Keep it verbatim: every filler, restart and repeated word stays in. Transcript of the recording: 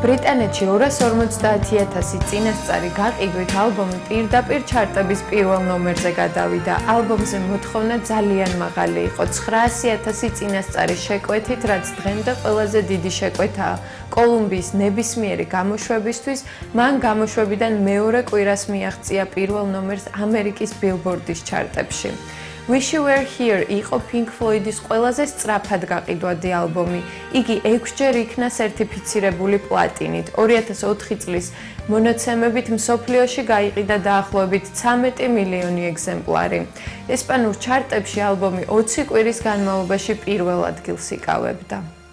ბრიტანეთში ორას ორმოცდაათი ათასი წინასწარი გაყიდვით ალბომი პირდაპირ ჩარტების პირველ ნომერზე გადავიდა. ალბომზე მოთხოვნა ძალიან მაღალი იყო, ცხრაასი ათასი წინასწარი შეკვეთით, რაც დღემდე ყველაზე დიდი შეკვეთაა. კოლუმბიის ნებისმიერი გამოშვებისთვის მან გამოშვებიდან მეორე კვირას მიაღწია პირველ ნომერს ამერიკის ბილბორდის ჩარტებში. Wish You Were Here იყო Pink Floyd-ის ყველაზე სწრაფად გაყიდვადი ალბომი. იგი ექვსჯერ იქნა სერტიფიცირებული პლატინით. ორი ათას ოთხი წლის მონაცემებით მსოფლიოში გაიყიდა დაახლოებით ცამეტი მილიონი ეგზემპლარი. ესპანურ ჩარტებში ალბომი ოცი კვირის განმავლობაში პირველ ადგილს იკავებდა.